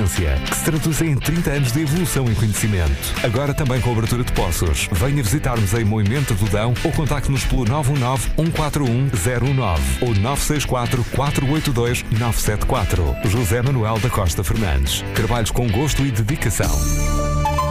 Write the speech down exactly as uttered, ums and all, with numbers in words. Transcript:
experiência, que se traduzem em trinta anos de evolução em conhecimento. Agora também com abertura de poços. Venha visitar-nos em Moimenta do Dão ou contacte-nos pelo nove um nove, um quatro um, zero um nove ou nove seis quatro, quatro oito dois, nove sete quatro. José Manuel da Costa Fernandes. Trabalhos com gosto e dedicação.